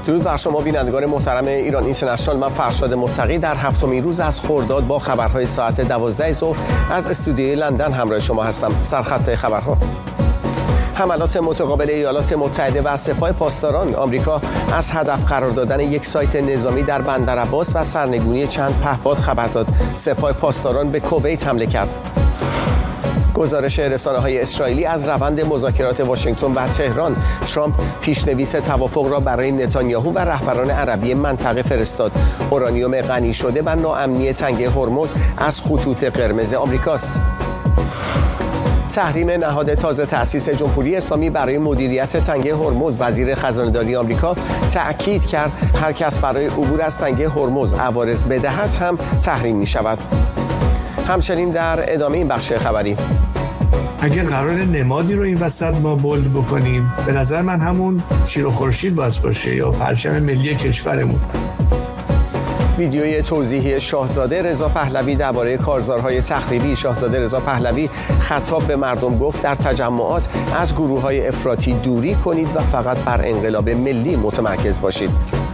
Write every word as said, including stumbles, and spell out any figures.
درود بر شما بینندگان محترم ایران اینترنشنال. من فرشاد متقی در هفتمین روز از خرداد با خبرهای ساعت دوازده ظهر از استودیوی لندن همراه شما هستم. سرخط خبرها: حملات متقابل ایالات متحده و سپاه پاسداران آمریکا از هدف قرار دادن یک سایت نظامی در بندر عباس و سرنگونی چند پهپاد خبر داد. سپاه پاسداران به کویت حمله کرد. گزارش رسانه‌های اسرائیلی از روند مذاکرات واشنگتن و تهران: ترامپ پیشنویس توافق را برای نتانیاهو و رهبران عربی منطقه فرستاد. اورانیوم غنی شده و ناامنی تنگه هرمز از خطوط قرمز آمریکاست. تحریم نهاد تازه تأسیس جمهوری اسلامی برای مدیریت تنگه هرمز: وزیر خزانه‌داری آمریکا تأکید کرد هر کس برای عبور از تنگه هرمز عوارض بدهد هم تحریم می شود. همچنین در ادامه این بخش خبری، اگه قرار نمادی رو این وسط ما بولد بکنیم، به نظر من همون شیر و خورشید باید باشه یا پرچم ملی کشورمون. ویدیوی توضیحی شاهزاده رضا پهلوی درباره کارزارهای تخریبی. شاهزاده رضا پهلوی خطاب به مردم گفت در تجمعات از گروه‌های افراطی دوری کنید و فقط بر انقلاب ملی متمرکز باشید.